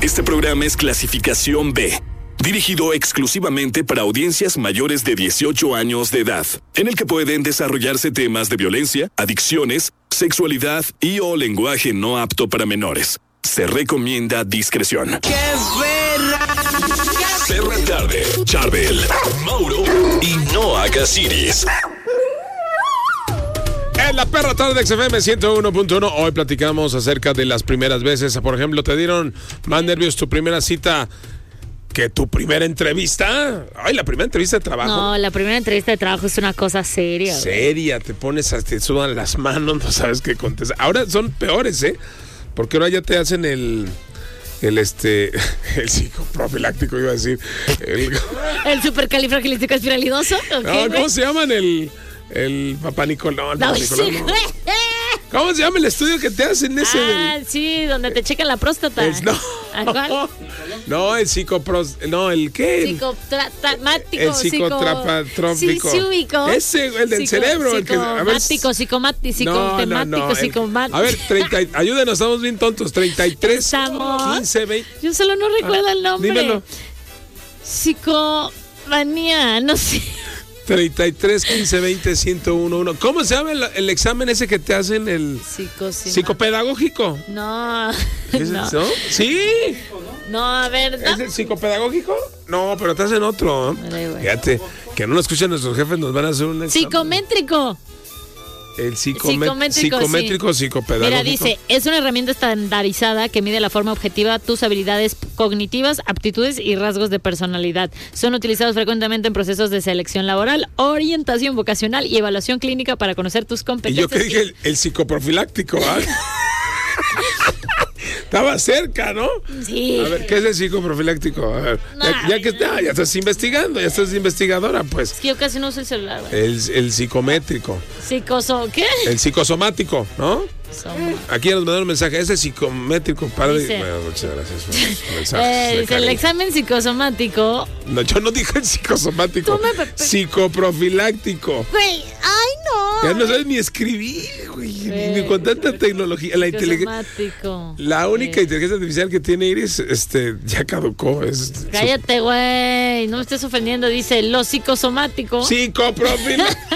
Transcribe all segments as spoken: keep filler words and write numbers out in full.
Este programa es clasificación B, dirigido exclusivamente para audiencias mayores de dieciocho años de edad, en el que pueden desarrollarse temas de violencia, adicciones, sexualidad y o lenguaje no apto para menores. Se recomienda discreción. ¡Qué perra! Perra Tarde, Charbel, Mauro y Noah Casiris. En la Perra Tarde de X F M ciento uno punto uno, hoy platicamos acerca de las primeras veces. Por ejemplo, ¿te dieron más nervios tu primera cita que tu primera entrevista? Ay, la primera entrevista de trabajo. No, la primera entrevista de trabajo es una cosa seria. Seria, te pones, te sudan las manos, no sabes qué contestar. Ahora son peores, ¿eh? Porque ahora ya te hacen el... El este, el psicoprofiláctico, iba a decir. El, ¿El supercalifragilístico espiralidoso? No, ¿cómo güey? se llaman? El... El papá Nicolás. No, no, Nicolás, sí. no. ¿Cómo se llama el estudio que te hacen ese? Ah, del... sí, donde te checan la próstata. El, no, ¿cuál? no, el psicopros... No, ¿el qué? Psicotraumático. El psicotrapatrófico. Sí, sí ubico. Ese, el del Psico, cerebro. El que, a ver, psicomático, psicomático, no, no, no, psicomático. A ver, treinta, ayúdenos, estamos bien tontos. treinta y tres, ¿Estamos? quince, veinte. Yo solo no recuerdo ah, el nombre. Dímelo. Psicomanía, no sé. treinta y tres, quince, veinte, ciento uno. ¿Cómo se llama el, el examen ese que te hacen? El Psicosima. ¿Psicopedagógico? No. ¿Es no. ¿no? ¿Sí? No, a ver. No. ¿Es el psicopedagógico? No, pero te hacen otro. ¿eh? Bueno. Fíjate, que no lo escuchen nuestros jefes, nos van a hacer un examen. Psicométrico. El psicome- psicométrico, psicométrico sí. Psicopedagógico. Mira, dice, es una herramienta estandarizada que mide la forma objetiva tus habilidades cognitivas, aptitudes y rasgos de personalidad. Son utilizados frecuentemente en procesos de selección laboral, orientación vocacional y evaluación clínica para conocer tus competencias. Y yo que dije el, el psicoprofiláctico, ¿ah? Estaba cerca, ¿no? Sí. A ver, ¿qué es el psicoprofiláctico? A ver, no, ya, ya que está, ya estás investigando, ya estás investigadora, pues. Es que yo casi no uso el celular, güey. El, el psicométrico. Psicoso, ¿qué? El psicosomático, ¿no? Somos. Aquí nos mandaron un mensaje, ese psicométrico para dice, de... Bueno, muchas gracias por los mensajes. Eh, dice, el examen psicosomático. No, yo no dije el psicosomático. Me... Psicoprofiláctico. Güey, ay no. Ya no sabes ni escribir, güey. Ni con tanta tecnología. La inteligencia. La única eh. inteligencia artificial que tiene Iris, este, ya caducó. Es, Cállate, güey. No me estés ofendiendo. Dice lo psicosomático. Psicoprofiláctico.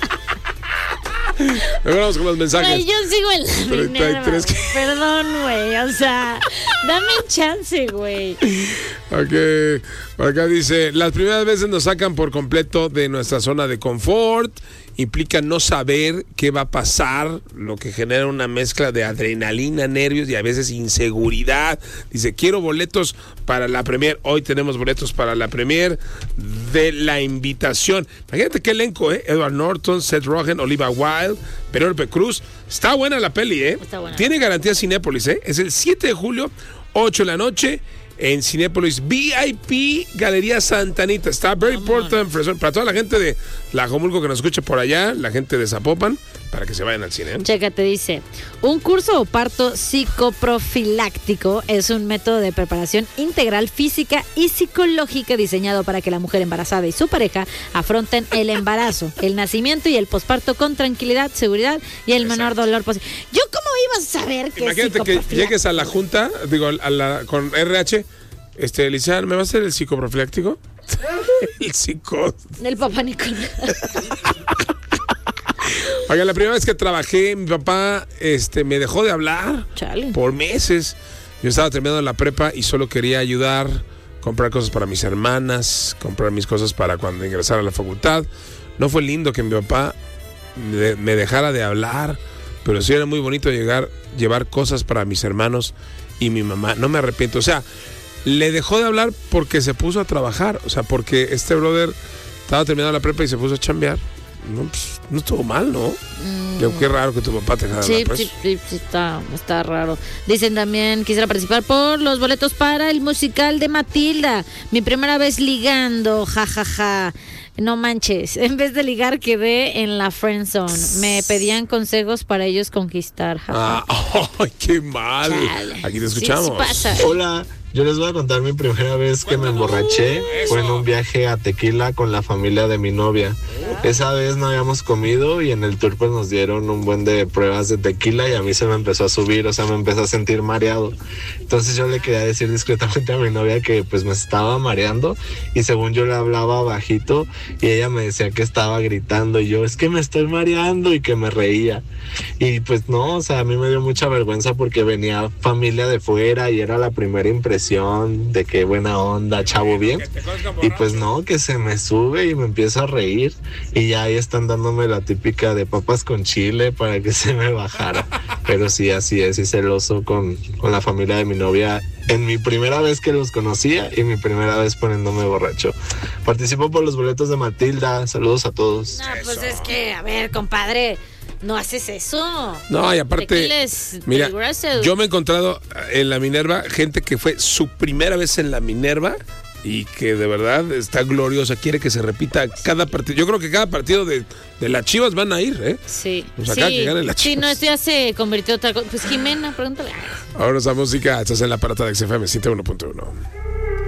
Vamos con los mensajes. Ay, yo sigo en la treinta y tres. Minerva, perdón, güey. O sea, dame chance, güey. Ok. Por acá dice, las primeras veces nos sacan por completo de nuestra zona de confort. Implica no saber qué va a pasar, lo que genera una mezcla de adrenalina, nervios y a veces inseguridad. Dice, quiero boletos para la premier. Hoy tenemos boletos para la premier de La Invitación. Imagínate qué elenco, ¿eh? Edward Norton, Seth Rogen, Olivia Wilde, Penélope Cruz. Está buena la peli, ¿eh? Está buena. Tiene garantía Cinépolis, ¿eh? Es el siete de julio, ocho de la noche. En Cinépolis V I P Galería Santa Anita. Está very important para toda la gente de Tlajomulco que nos escuche por allá, la gente de Zapopan, para que se vayan al cine, ¿eh? Chécate, dice, un curso o parto psicoprofiláctico es un método de preparación integral física y psicológica diseñado para que la mujer embarazada y su pareja afronten el embarazo, el nacimiento y el posparto con tranquilidad, seguridad y el Exacto. menor dolor posible. ¿Yo cómo ibas a saber que Imagínate que llegues a la junta, digo, a la, con R H, este, Lizán, ¿me va a hacer el psicoprofiláctico? El psico... El papá Nicolás. Oiga, la primera vez que trabajé, mi papá este, me dejó de hablar Chale. por meses. Yo estaba terminando la prepa y solo quería ayudar, comprar cosas para mis hermanas, comprar mis cosas para cuando ingresara a la facultad. No fue lindo que mi papá me, me dejara de hablar, pero sí era muy bonito llegar, llevar cosas para mis hermanos y mi mamá. No me arrepiento. O sea, le dejó de hablar porque se puso a trabajar. O sea, porque este brother estaba terminando la prepa y se puso a chambear. No, pues, no estuvo mal, ¿no? Mm. Digo, qué raro que tu papá te dejara sí, hablar, pues. Sí, sí, sí, está, está raro. Dicen también, quisiera participar por los boletos para el musical de Matilda. Mi primera vez ligando, jajaja. Ja, ja. No manches, en vez de ligar quedé en la friendzone. Me pedían consejos para ellos conquistar. Ah, ¡ay, qué mal! Chale. Aquí te escuchamos. Sí, sí pasa. Hola, yo les voy a contar mi primera vez que me emborraché. Fue en un viaje a Tequila con la familia de mi novia. Esa vez no habíamos comido y en el tour pues nos dieron un buen de pruebas de tequila y a mí se me empezó a subir, o sea, me empezó a sentir mareado. Entonces yo le quería decir discretamente a mi novia que pues me estaba mareando y según yo le hablaba bajito y ella me decía que estaba gritando y yo, es que me estoy mareando, y que me reía. Y pues no, o sea, a mí me dio mucha vergüenza porque venía familia de fuera y era la primera impresión de que buena onda, chavo bien. Y pues no, que se me sube y me empiezo a reír y ya ahí están dándome la típica de papas con chile para que se me bajara. Pero sí, así es, y celoso con, con la familia de mi novia en mi primera vez que los conocía y mi primera vez poniéndome borracho. Participo por los boletos de Matilda. Saludos a todos. No, pues es que, a ver, compadre, no haces eso. No, y aparte, Tequila es mira, peligroso. yo me he encontrado en la Minerva gente que fue su primera vez en la Minerva y que de verdad está gloriosa, quiere que se repita cada partido. Yo creo que cada partido de, de las Chivas van a ir, ¿eh? Sí. Pues acá sí, que ganen las sí, Chivas. no, esto ya se convirtió en otra cosa. Pues Jimena, pregúntale. Ahora esa música, estás en la parada de X F M ciento uno punto uno.